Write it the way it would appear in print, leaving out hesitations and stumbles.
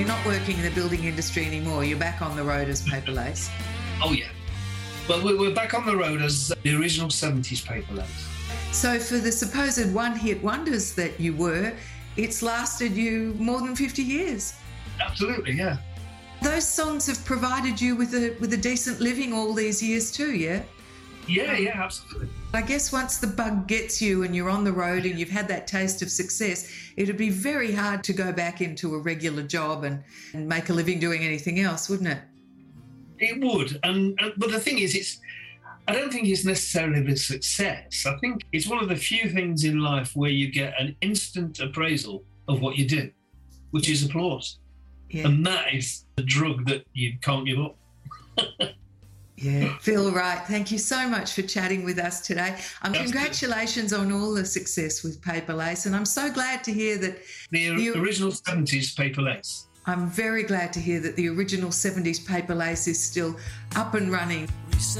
You're not working in the building industry anymore. You're back on the road as Paper Lace. Oh, yeah. Well, we're back on the road as the original 70s Paper Lace. So for the supposed one-hit wonders that you were, it's lasted you more than 50 years. Absolutely, yeah. Those songs have provided you with a decent living all these years too, yeah? Yeah, absolutely. I guess once the bug gets you and you're on the road and you've had that taste of success, it'd be very hard to go back into a regular job and make a living doing anything else, wouldn't it? It would. But the thing is, I don't think it's necessarily the success. I think it's one of the few things in life where you get an instant appraisal of what you do, which is applause. Yeah. And that is the drug that you can't give up. Yeah, Phil Wright, thank you so much for chatting with us today. Congratulations on all the success with Paper Lace, and I'm so glad to hear that the original 70s Paper Lace. I'm very glad to hear that the original 70s Paper Lace is still up and running.